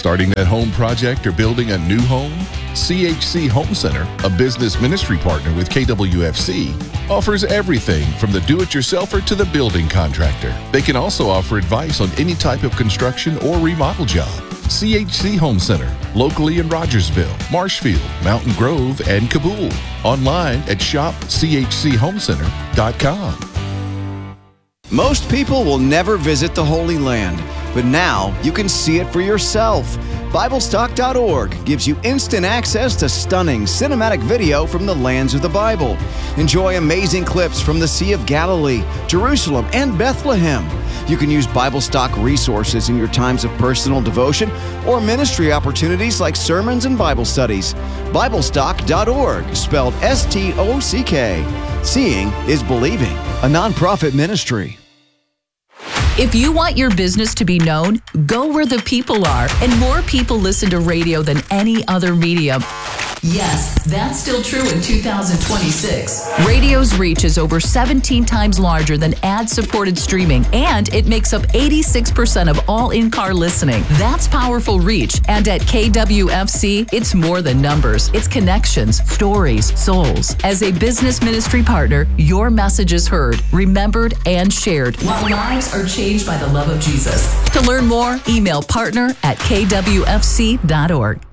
Starting that home project or building a new home? CHC Home Center, a business ministry partner with KWFC, offers everything from the do-it-yourselfer to the building contractor. They can also offer advice on any type of construction or remodel job. CHC Home Center, locally in Rogersville, Marshfield, Mountain Grove, and Kabul. Online at shopchcHomecenter.com. Most people will never visit the Holy Land, but now you can see it for yourself. BibleStock.org gives you instant access to stunning cinematic video from the lands of the Bible. Enjoy amazing clips from the Sea of Galilee, Jerusalem, and Bethlehem. You can use BibleStock resources in your times of personal devotion or ministry opportunities like sermons and Bible studies. BibleStock.org, spelled S-T-O-C-K. Seeing is believing, a nonprofit ministry. If you want your business to be known, go where the people are. And more people listen to radio than any other medium. Yes, that's still true in 2026. Radio's reach is over 17 times larger than ad-supported streaming, and it makes up 86% of all in-car listening. That's powerful reach, and at KWFC, it's more than numbers. It's connections, stories, souls. As a business ministry partner, your message is heard, remembered, and shared, while lives are changed by the love of Jesus. To learn more, email partner@kwfc.org.